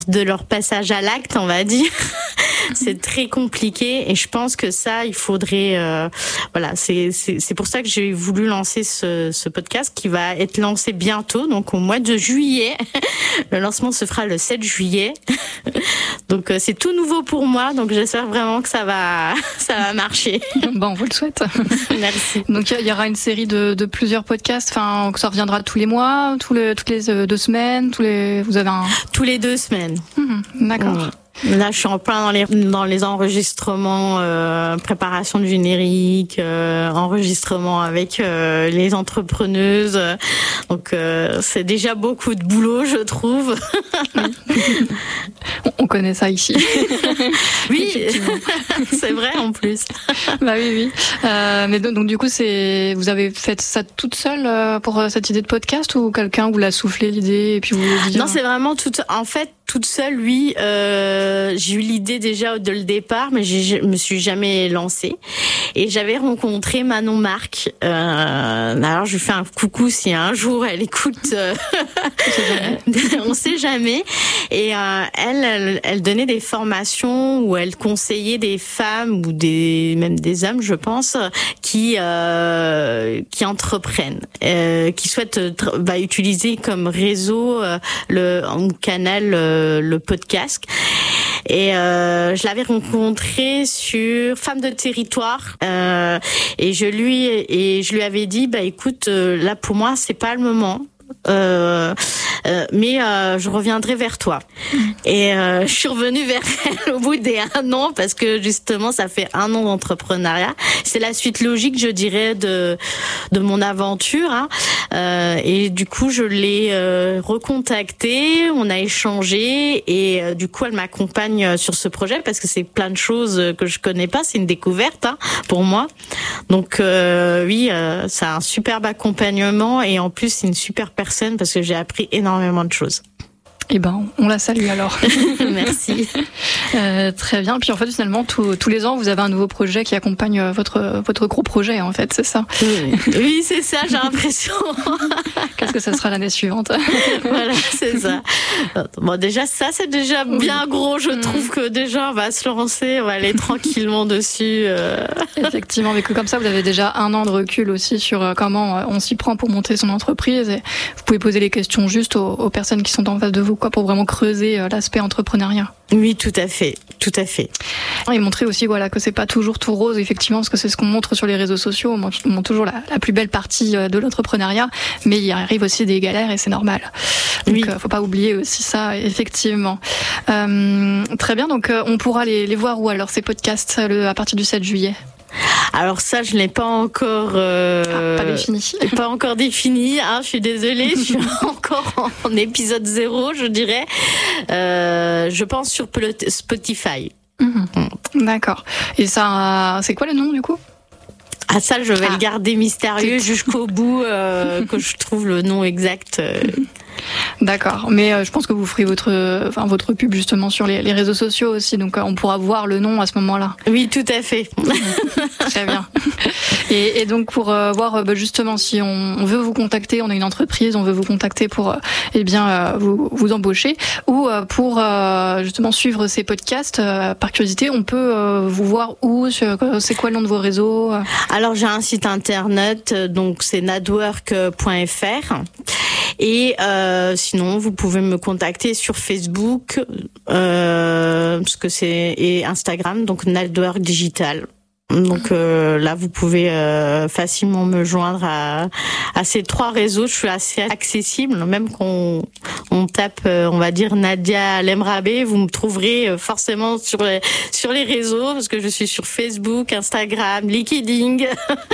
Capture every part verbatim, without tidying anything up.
de leur passage à l'acte, on va dire. C'est très compliqué et je pense que ça, il faudrait, euh, voilà, c'est, c'est, c'est pour ça que j'ai voulu lancer ce, ce podcast qui va être lancé bientôt, donc au mois de juillet. Le lancement se fera le sept juillet. Donc euh, c'est tout nouveau pour moi, donc j'espère vraiment que ça va, ça va marcher. Bon, on vous le souhaite. Merci. Donc il y aura une série de, de plusieurs podcasts, enfin, que ça reviendra tous les mois, tous les, toutes les deux semaines, tous les, vous avez un... Tous les deux semaines. Mmh, d'accord. Mmh. Là, je suis en plein dans les dans les enregistrements, euh, préparation du générique, euh, enregistrement avec euh, les entrepreneuses. Donc, euh, c'est déjà beaucoup de boulot, je trouve. Oui. On connaît ça ici. Oui, c'est vrai en plus. Bah oui, oui. Euh, mais donc, donc du coup, c'est vous avez fait ça toute seule euh, pour cette idée de podcast ou quelqu'un vous l'a soufflé l'idée et puis vous vous dit, Non, c'est vraiment toute. En fait. Toute seule, oui, euh, j'ai eu l'idée déjà de le départ, mais j'ai, je me suis jamais lancée. Et j'avais rencontré Manon Marc. Euh, alors je lui fais un coucou si un jour elle écoute. Euh, on sait jamais. Et euh, elle, elle, elle donnait des formations où elle conseillait des femmes ou des même des hommes, je pense, qui euh, qui entreprennent, euh, qui souhaitent bah, utiliser comme réseau euh, le ou canal. Euh, le podcast et euh, je l'avais rencontré sur Femmes de territoire euh, et je lui et je lui avais dit bah écoute euh, là pour moi c'est pas le moment. Euh, euh, mais euh, je reviendrai vers toi. Et euh, je suis revenue vers elle au bout des un an parce que justement ça fait un an d'entrepreneuriat. C'est la suite logique, je dirais, de de mon aventure. Hein. Euh, et du coup, je l'ai euh, recontactée, on a échangé et euh, du coup, elle m'accompagne sur ce projet parce que c'est plein de choses que je connais pas. C'est une découverte hein, pour moi. Donc euh, oui, euh, c'est un superbe accompagnement et en plus c'est une super personne parce que j'ai appris énormément de choses. Eh ben, on la salue alors. Merci. Euh, très bien. Puis en fait, finalement, tout, tous les ans, vous avez un nouveau projet qui accompagne votre votre gros projet, en fait, c'est ça? Oui, oui c'est ça, j'ai l'impression. Qu'est-ce que ça sera l'année suivante? Voilà, c'est ça. Bon, déjà, ça, c'est déjà bien gros. Je trouve que déjà, on va se lancer, on va aller tranquillement dessus. Euh... Effectivement, mais que comme ça, vous avez déjà un an de recul aussi sur comment on s'y prend pour monter son entreprise. Et vous pouvez poser les questions juste aux, aux personnes qui sont en face de vous. Quoi, pour vraiment creuser l'aspect entrepreneuriat. Oui, tout à fait, tout à fait. Et montrer aussi voilà que c'est pas toujours tout rose effectivement parce que c'est ce qu'on montre sur les réseaux sociaux, on montre toujours la, la plus belle partie de l'entrepreneuriat, mais il arrive aussi des galères et c'est normal. Donc oui. euh, faut pas oublier aussi ça effectivement. Euh, très bien, donc euh, on pourra les, les voir où alors ces podcasts le, à partir du sept juillet. Alors ça, je l'ai pas encore euh, ah, pas défini. Pas encore défini. Hein, je suis désolée, je suis encore en, en épisode zéro, je dirais. Euh, je pense sur Spotify. Mmh. Mmh. D'accord. Et ça, c'est quoi le nom du coup? Ah ça, je vais ah. le garder mystérieux c'est... jusqu'au bout euh, que je trouve le nom exact. Euh. D'accord, mais euh, je pense que vous ferez votre, enfin votre pub justement sur les, les réseaux sociaux aussi, donc euh, on pourra voir le nom à ce moment-là. Oui, tout à fait. Très bien. Et, et donc pour euh, voir euh, justement si on, on veut vous contacter, on a une entreprise, on veut vous contacter pour euh, eh bien euh, vous, vous embaucher ou euh, pour euh, justement suivre ces podcasts euh, par curiosité, on peut euh, vous voir où, c'est quoi le nom de vos réseaux? Alors j'ai un site internet, donc c'est nadwork point f r. Et euh, sinon, vous pouvez me contacter sur Facebook, euh, parce que c'est et Instagram, donc Nadwork Digital. Donc euh, là, vous pouvez euh, facilement me joindre à, à ces trois réseaux. Je suis assez accessible, même qu'on on tape, euh, on va dire Nadia Lemrabé, vous me trouverez forcément sur les, sur les réseaux parce que je suis sur Facebook, Instagram, LinkedIn.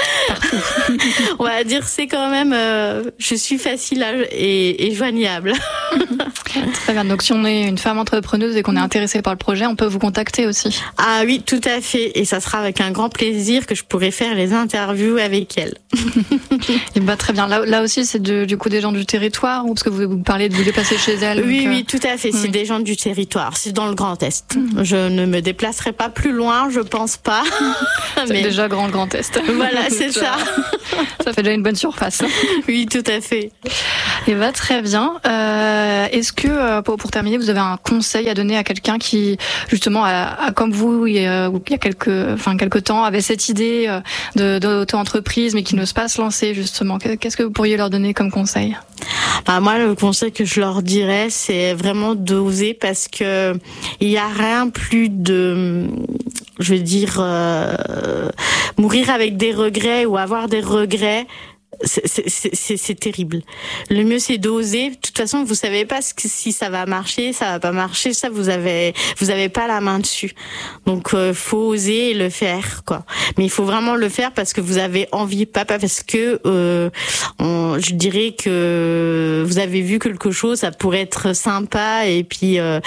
On va dire c'est quand même, euh, je suis facile à, et, et joignable. Très bien. Donc si on est une femme entrepreneuse et qu'on est intéressé par le projet, on peut vous contacter aussi. Ah oui, tout à fait. Et ça sera avec un grand plaisir que je pourrai faire les interviews avec elle. Et bah très bien. Là, là aussi, c'est de, du coup des gens du territoire ou parce que vous, vous parlez de vous déplacer chez elle. Oui, donc, oui, tout à fait. C'est oui. des gens du territoire. C'est dans le Grand Est. Mmh. Je ne me déplacerai pas plus loin, je pense pas. C'est mais... déjà grand Grand Est. Voilà, c'est ça. Ça fait déjà une bonne surface. Oui, tout à fait. Et bah très bien. Euh, est-ce que pour, pour terminer, vous avez un conseil à donner à quelqu'un qui, justement, a, a, comme vous, il y a, il y a quelques, enfin, quelques temps, avait cette idée de, d'auto-entreprise, mais qui n'ose pas se lancer, justement. Qu'est-ce que vous pourriez leur donner comme conseil? Bah, moi, le conseil que je leur dirais, c'est vraiment d'oser, parce que il y a rien plus de, je veux dire, euh, mourir avec des regrets ou avoir des regrets. C'est, c'est, c'est, c'est terrible. Le mieux, c'est d'oser. De toute façon, vous savez pas si ça va marcher, ça va pas marcher. Ça, vous avez, vous avez pas la main dessus. Donc, euh, faut oser et le faire, quoi. Mais il faut vraiment le faire parce que vous avez envie, pas parce que, euh, on, je dirais que vous avez vu quelque chose, ça pourrait être sympa, et puis, euh,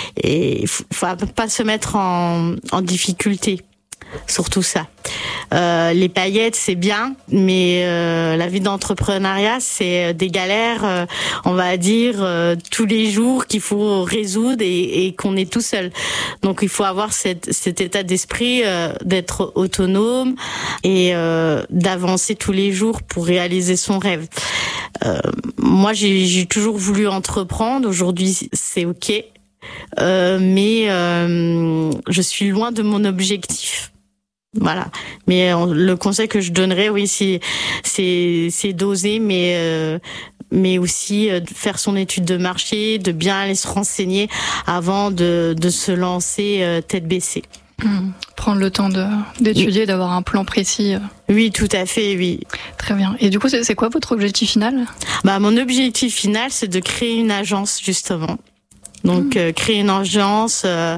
et faut, faut pas se mettre en, en difficulté. Surtout ça. Euh, les paillettes, c'est bien, mais euh, la vie d'entrepreneuriat, c'est des galères, euh, on va dire, euh, tous les jours qu'il faut résoudre, et, et qu'on est tout seul. Donc, il faut avoir cette, cet état d'esprit euh, d'être autonome et euh, d'avancer tous les jours pour réaliser son rêve. Euh, moi, j'ai, j'ai toujours voulu entreprendre. Aujourd'hui, c'est OK. Euh, mais euh, je suis loin de mon objectif. Voilà. Mais euh, le conseil que je donnerais, oui, c'est c'est, c'est d'oser, mais euh, mais aussi euh, de faire son étude de marché, de bien aller se renseigner avant de de se lancer euh, tête baissée. Mmh. Prendre le temps de d'étudier, oui. D'avoir un plan précis. Oui, tout à fait, oui. Très bien. Et du coup, c'est, c'est quoi votre objectif final? Bah, mon objectif final, c'est de créer une agence, justement. Donc, mmh. euh, créer une agence, euh,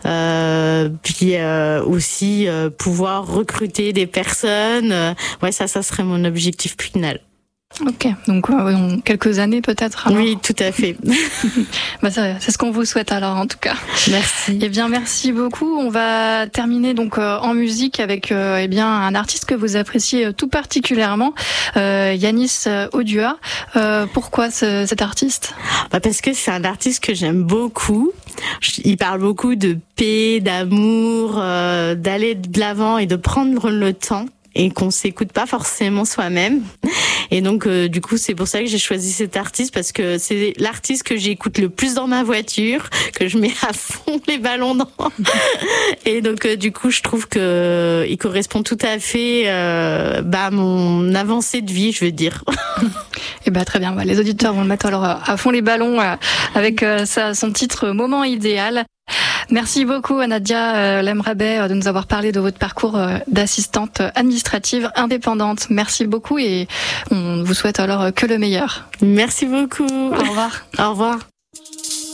euh, puis euh, aussi euh, pouvoir recruter des personnes. Euh, ouais, ça, ça serait mon objectif final. Ok, donc euh, dans quelques années peut-être. Alors. Oui, tout à fait. bah, c'est, c'est ce qu'on vous souhaite alors en tout cas. Merci. Eh bien, merci beaucoup. On va terminer donc euh, en musique avec euh, eh bien un artiste que vous appréciez tout particulièrement, euh, Yanis Odua. Euh, pourquoi ce, cet artiste? Bah parce que c'est un artiste que j'aime beaucoup. Il parle beaucoup de paix, d'amour, euh, d'aller de l'avant et de prendre le temps, et qu'on s'écoute pas forcément soi-même. Et donc, euh, du coup, c'est pour ça que j'ai choisi cet artiste, parce que c'est l'artiste que j'écoute le plus dans ma voiture, que je mets à fond les ballons dans. Et donc, euh, du coup, je trouve que euh, il correspond tout à fait euh, bah, à mon avancée de vie, je veux dire. Et bah, très bien. Bah, les auditeurs vont le mettre alors à fond les ballons euh, avec euh, sa, son titre Moment idéal. Merci beaucoup à Nadia euh, Lemrabet de nous avoir parlé de votre parcours euh, d'assistante administrative indépendante. Merci beaucoup et on vous souhaite alors que le meilleur. Merci beaucoup. Au revoir. Au revoir.